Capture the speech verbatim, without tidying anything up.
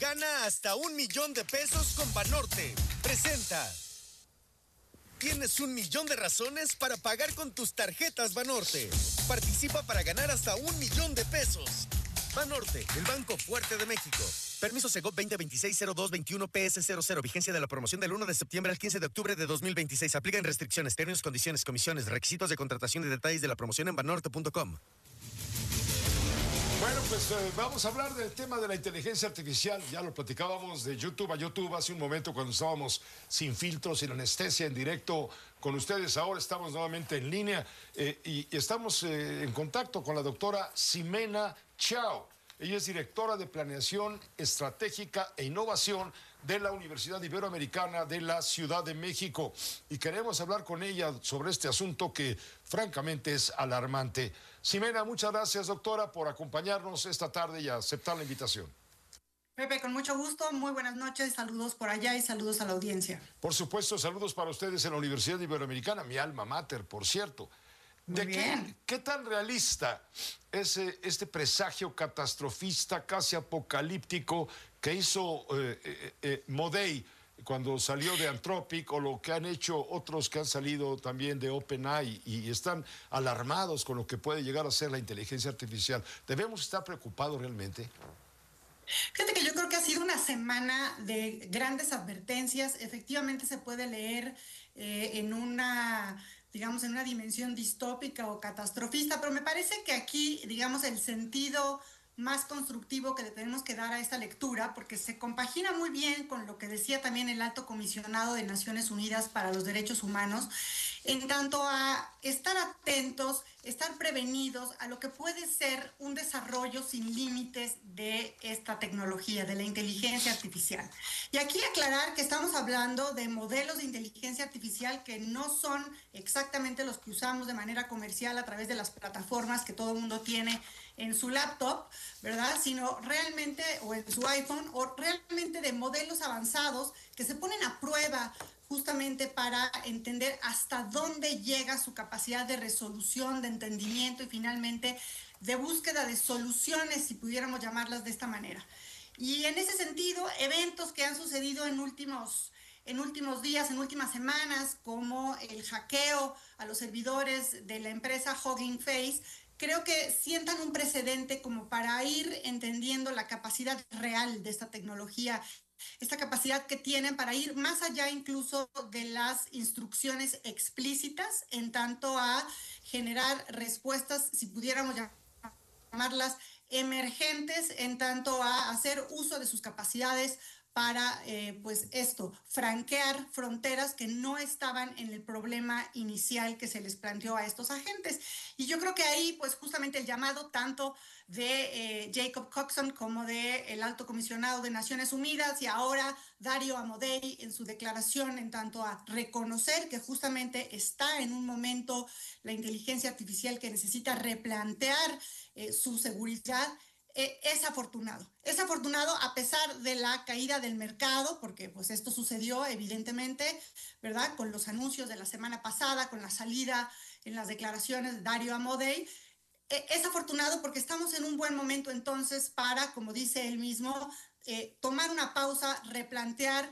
Gana hasta un millón de pesos con Banorte. Presenta. Tienes un millón de razones para pagar con tus tarjetas Banorte. Participa para ganar hasta un millón de pesos. Banorte, el banco fuerte de México. Permiso Segov veinte veintiséis cero dos veintiuno P S cero cero. Vigencia de la promoción del uno de septiembre al quince de octubre de dos mil veintiséis. Aplican restricciones, términos, condiciones, comisiones, requisitos de contratación y detalles de la promoción en banorte punto com. Bueno, pues eh, vamos a hablar del tema de la inteligencia artificial. Ya lo platicábamos de YouTube a YouTube hace un momento cuando estábamos sin filtros, sin anestesia, en directo con ustedes. Ahora estamos nuevamente en línea eh, y, y estamos eh, en contacto con la doctora Ximena Chao. Ella es directora de Planeación Estratégica e Innovación de la Universidad Iberoamericana de la Ciudad de México. Y queremos hablar con ella sobre este asunto que francamente es alarmante. Ximena, muchas gracias, doctora, por acompañarnos esta tarde y aceptar la invitación. Pepe, con mucho gusto, muy buenas noches, saludos por allá y saludos a la audiencia. Por supuesto, saludos para ustedes en la Universidad Iberoamericana, mi alma mater, por cierto. Muy ¿De bien. qué, qué tan realista es eh, este presagio catastrofista, casi apocalíptico, que hizo eh, eh, eh, Modey cuando salió de Anthropic, o lo que han hecho otros que han salido también de OpenAI y, y están alarmados con lo que puede llegar a ser la inteligencia artificial? ¿Debemos estar preocupados realmente? Fíjate que yo creo que ha sido una semana de grandes advertencias. Efectivamente se puede leer eh, en una, digamos, en una dimensión distópica o catastrofista, pero me parece que aquí, digamos, el sentido más constructivo que le tenemos que dar a esta lectura, porque se compagina muy bien con lo que decía también el Alto Comisionado de Naciones Unidas para los Derechos Humanos, en tanto a estar atentos, estar prevenidos a lo que puede ser un desarrollo sin límites de esta tecnología, de la inteligencia artificial. Y aquí aclarar que estamos hablando de modelos de inteligencia artificial que no son exactamente los que usamos de manera comercial a través de las plataformas que todo el mundo tiene en su laptop, ¿verdad? Sino realmente, o en su iPhone, o realmente de modelos avanzados que se ponen a prueba justamente para entender hasta dónde llega su capacidad de resolución, de entendimiento y finalmente de búsqueda de soluciones, si pudiéramos llamarlas de esta manera. Y en ese sentido, eventos que han sucedido en últimos, en últimos días, en últimas semanas, como el hackeo a los servidores de la empresa Hugging Face, creo que sientan un precedente como para ir entendiendo la capacidad real de esta tecnología, esta capacidad que tienen para ir más allá incluso de las instrucciones explícitas, en tanto a generar respuestas, si pudiéramos llamarlas emergentes, en tanto a hacer uso de sus capacidades para, eh, pues esto, franquear fronteras que no estaban en el problema inicial que se les planteó a estos agentes. Y yo creo que ahí, pues justamente el llamado tanto de eh, Jacob Coxon como de el Alto Comisionado de Naciones Unidas y ahora Dario Amodei en su declaración en tanto a reconocer que justamente está en un momento la inteligencia artificial que necesita replantear eh, su seguridad, Eh, es afortunado, es afortunado a pesar de la caída del mercado, porque pues esto sucedió evidentemente, ¿verdad? Con los anuncios de la semana pasada, con la salida en las declaraciones de Dario Amodei. Eh, es afortunado porque estamos en un buen momento entonces para, como dice él mismo, eh, tomar una pausa, replantear